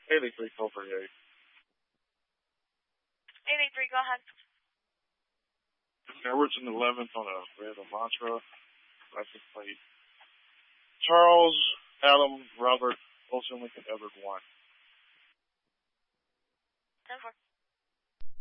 83 438. 83, go ahead. Edwards in the 11th on a red Elantra. License plate. Charles, Adam, Robert, Olson, Lincoln, Edward 1. 10-4.